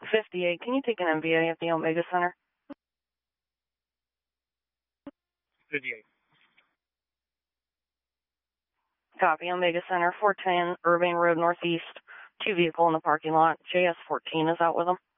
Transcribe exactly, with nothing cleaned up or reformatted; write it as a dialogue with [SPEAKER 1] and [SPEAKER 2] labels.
[SPEAKER 1] fifty-eight, can you take an M V A at the Omega Center?
[SPEAKER 2] fifty-eight.
[SPEAKER 1] Copy, Omega Center, four ten, Irving Road Northeast. Two vehicle in the parking lot. J S fourteen is out with them.